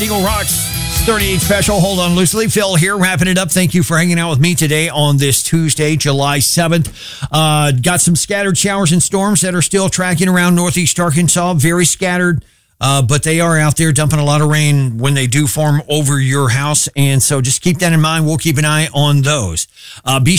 Eagle Rocks 38 special. Hold on loosely. Phil here, wrapping it up. Thank you for hanging out with me today on this Tuesday, July 7th. Got some scattered showers and storms that are still tracking around northeast Arkansas. Very scattered, but they are out there dumping a lot of rain when they do form over your house. And so just keep that in mind. We'll keep an eye on those. Be